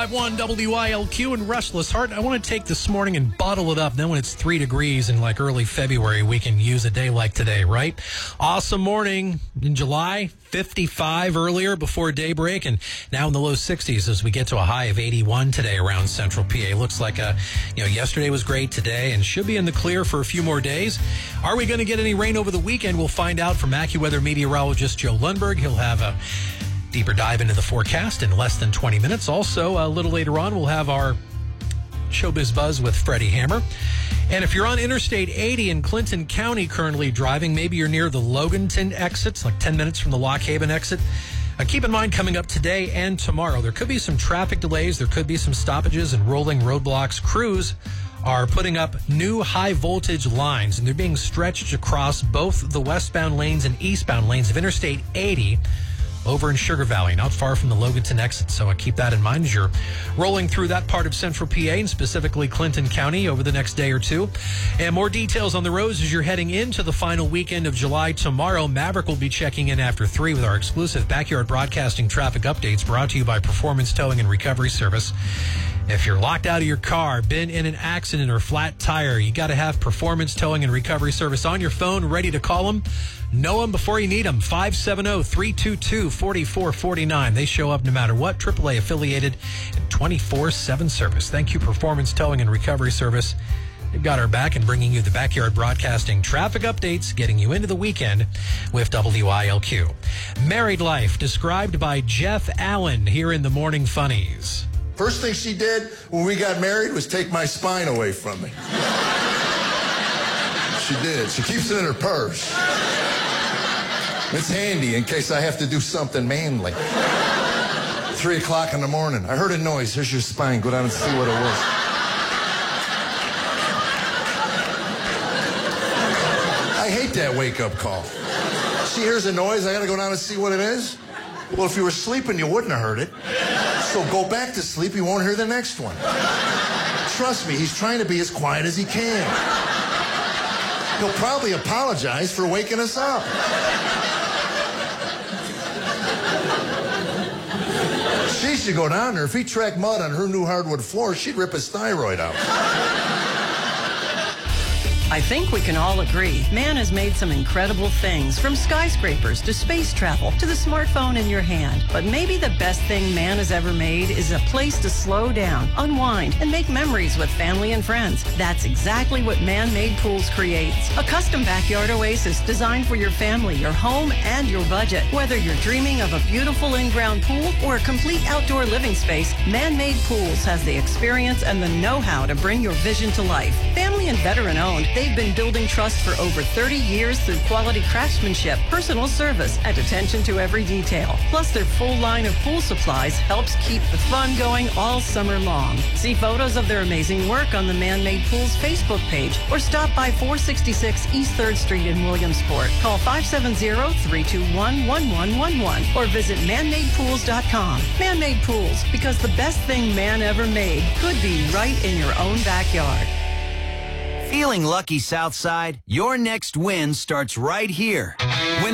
5-1 WILQ and Restless Heart. I want to take this morning and bottle it up. Then when it's 3 degrees in like early February, we can use a day like today, right? Awesome morning in July, 55 earlier before daybreak, and now in the low 60s as we get to a high of 81 today around central PA. Looks like, yesterday was great today and should be in the clear for a few more days. Are we going to get any rain over the weekend? We'll find out from AccuWeather meteorologist Joe Lundberg. He'll have a deeper dive into the forecast in less than 20 minutes. Also, a little later on, we'll have our Showbiz Buzz with Freddie Hammer. And if you're on Interstate 80 in Clinton County currently driving, maybe you're near the Loganton exits, like 10 minutes from the Lock Haven exit. Keep in mind, coming up today and tomorrow, there could be some traffic delays. There could be some stoppages and rolling roadblocks. Crews are putting up new high voltage lines, and they're being stretched across both the westbound lanes and eastbound lanes of Interstate 80 over in Sugar Valley, not far from the Loganton exit. So keep that in mind as you're rolling through that part of central PA and specifically Clinton County over the next day or two. And more details on the roads as you're heading into the final weekend of July tomorrow. Maverick will be checking in after 3 with our exclusive Backyard Broadcasting traffic updates brought to you by Performance Towing and Recovery Service. If you're locked out of your car, been in an accident or flat tire, you got to have Performance Towing and Recovery Service on your phone, ready to call them. Know them before you need them. 570-322-4449. They show up no matter what. AAA affiliated and 24/7 service. Thank you, Performance Towing and Recovery Service. They've got our back and bringing you the Backyard Broadcasting traffic updates, getting you into the weekend with WILQ. Married life described by Jeff Allen here in the Morning Funnies. First thing she did when we got married was take my spine away from me. She did. She keeps it in her purse. It's handy in case I have to do something manly. 3 o'clock in the morning. I heard a noise. Here's your spine. Go down and see what it was. I hate that wake-up call. She hears a noise. I got to go down and see what it is. Well, if you were sleeping, you wouldn't have heard it. So go back to sleep. You won't hear the next one. Trust me, he's trying to be as quiet as he can. He'll probably apologize for waking us up. She should go down there. If he tracked mud on her new hardwood floor, she'd rip his thyroid out. I think we can all agree, man has made some incredible things, from skyscrapers to space travel to the smartphone in your hand. But maybe the best thing man has ever made is a place to slow down, unwind, and make memories with family and friends. That's exactly what Man-Made Pools creates. A custom backyard oasis designed for your family, your home, and your budget. Whether you're dreaming of a beautiful in-ground pool or a complete outdoor living space, Man-Made Pools has the experience and the know-how to bring your vision to life. Family and veteran-owned, they've been building trust for over 30 years through quality craftsmanship, personal service, and attention to every detail. Plus, their full line of pool supplies helps keep the fun going all summer long. See photos of their amazing work on the Man-Made Pools Facebook page or stop by 466 East 3rd Street in Williamsport. Call 570-321-1111 or visit manmadepools.com. Man-Made Pools, because the best thing man ever made could be right in your own backyard. Feeling lucky, Southside? Your next win starts right here.